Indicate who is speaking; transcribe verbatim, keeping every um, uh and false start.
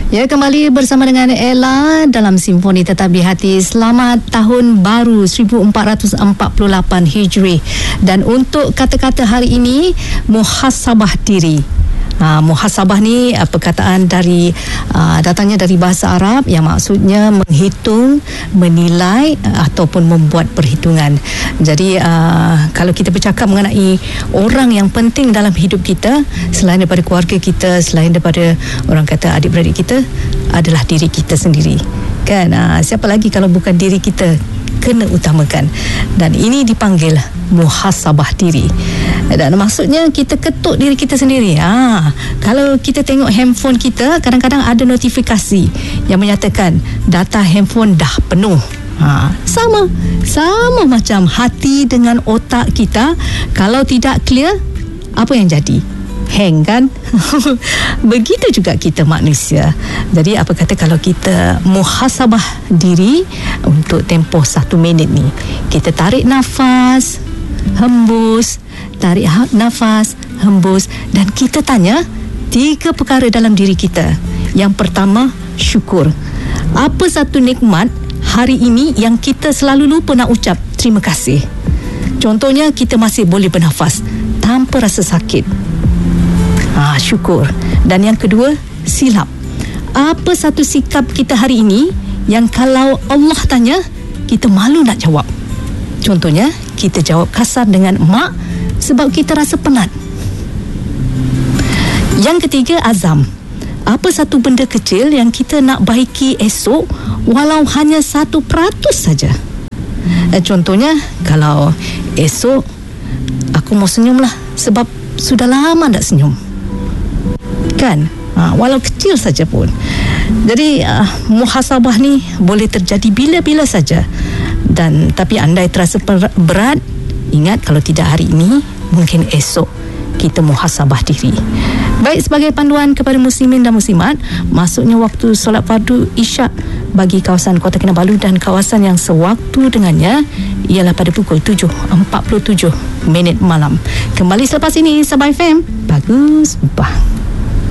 Speaker 1: Ya, kembali bersama dengan Ella dalam Simfoni Tetap di Hati. Selamat Tahun Baru seribu empat ratus empat puluh lapan Hijri. Dan untuk kata-kata hari ini, muhasabah diri. Uh, muhasabah ni uh, perkataan dari uh, datangnya dari bahasa Arab yang maksudnya menghitung, menilai uh, ataupun membuat perhitungan. Jadi uh, kalau kita bercakap mengenai orang yang penting dalam hidup kita, selain daripada keluarga kita, selain daripada orang kata adik-beradik kita, adalah diri kita sendiri. Kan? Uh, siapa lagi kalau bukan diri kita kena utamakan. Dan ini dipanggil muhasabah diri. Dan maksudnya kita ketuk diri kita sendiri. Ha, kalau kita tengok handphone kita, kadang-kadang ada notifikasi yang menyatakan data handphone dah penuh. Ha, sama sama macam hati dengan otak kita, kalau tidak clear, apa yang jadi? Hang, kan? Begitu juga kita manusia. Jadi apa kata kalau kita muhasabah diri untuk tempoh satu minit ni, kita tarik nafas, hembus, tarik nafas, hembus, dan kita tanya tiga perkara dalam diri kita. Yang pertama, syukur. Apa satu nikmat hari ini yang kita selalu lupa nak ucap terima kasih? Contohnya, kita masih boleh bernafas tanpa rasa sakit. Ah, syukur. Dan yang kedua, silap. Apa satu sikap kita hari ini yang kalau Allah tanya, kita malu nak jawab? Contohnya, kita jawab kasar dengan mak sebab kita rasa penat. Yang ketiga, azam. Apa satu benda kecil yang kita nak baiki esok walau hanya satu peratus saja? Eh, contohnya, kalau esok aku mau senyum lah sebab sudah lama tak senyum. Kan? Ha, walau kecil saja pun. Jadi uh, muhasabah ni boleh terjadi bila-bila saja. Dan tapi andai terasa berat, ingat kalau tidak hari ini, mungkin esok kita muhasabah diri. Baik, sebagai panduan kepada muslimin dan muslimat, masuknya waktu solat fardu Isyak bagi kawasan Kota Kinabalu dan kawasan yang sewaktu dengannya ialah pada pukul tujuh empat puluh tujuh minit malam. Kembali selepas ini, Sabah F M. Bagus, bah.